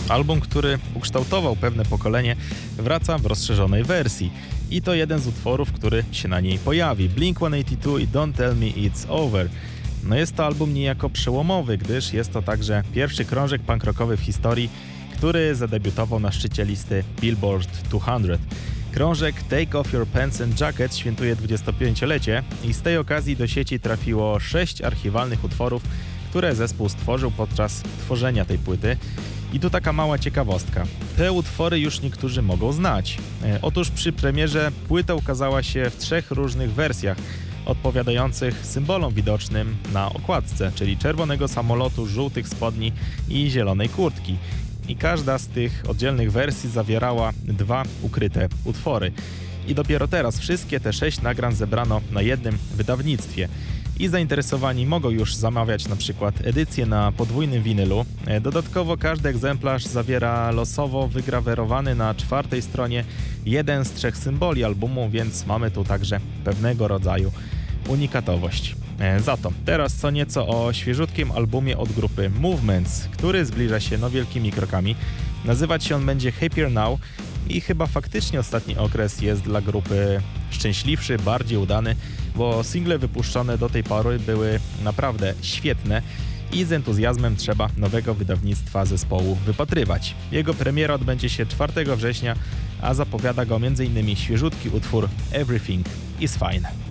Album, który ukształtował pewne pokolenie, wraca w rozszerzonej wersji. I to jeden z utworów, który się na niej pojawi. Blink-182 i Don't Tell Me It's Over. No jest to album niejako przełomowy, gdyż jest to także pierwszy krążek punk rockowy w historii, który zadebiutował na szczycie listy Billboard 200. Krążek Take Off Your Pants and Jacket świętuje 25-lecie i z tej okazji do sieci trafiło 6 archiwalnych utworów, które zespół stworzył podczas tworzenia tej płyty. I tu taka mała ciekawostka. Te utwory już niektórzy mogą znać. Otóż przy premierze płyta ukazała się w 3 różnych wersjach, odpowiadających symbolom widocznym na okładce, czyli czerwonego samolotu, żółtych spodni i zielonej kurtki. I każda z tych oddzielnych wersji zawierała 2 ukryte utwory. I dopiero teraz wszystkie te 6 nagrań zebrano na jednym wydawnictwie. I zainteresowani mogą już zamawiać na przykład edycję na podwójnym winylu. Dodatkowo każdy egzemplarz zawiera losowo wygrawerowany na 4. stronie jeden z 3 symboli albumu, więc mamy tu także pewnego rodzaju unikatowość. Za to teraz co nieco o świeżutkim albumie od grupy Movements, który zbliża się wielkimi krokami. Nazywać się on będzie Happier Now i chyba faktycznie ostatni okres jest dla grupy szczęśliwszy, bardziej udany, bo single wypuszczone do tej pory były naprawdę świetne i z entuzjazmem trzeba nowego wydawnictwa zespołu wypatrywać. Jego premiera odbędzie się 4 września, a zapowiada go m.in. świeżutki utwór Everything is Fine.